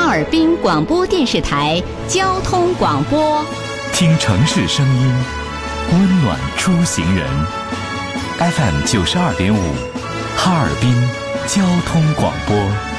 尔滨广播电视台交通广播， 听城市声音，温暖出行人。FM 92.5，哈尔滨交通广播。